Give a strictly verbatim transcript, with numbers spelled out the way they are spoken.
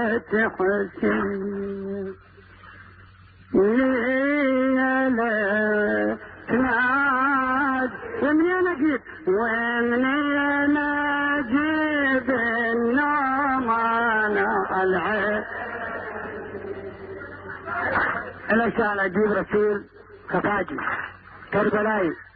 تحسن ليلة ناد ومنين اجيب ومنين اجيب النوم انا العين انا شان اجيب رسول خفاجي كربلاي